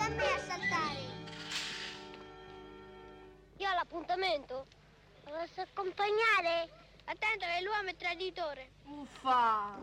a me a saltare. Io ho l'appuntamento. Lo posso accompagnare? Attento che l'uomo è traditore. Uffa!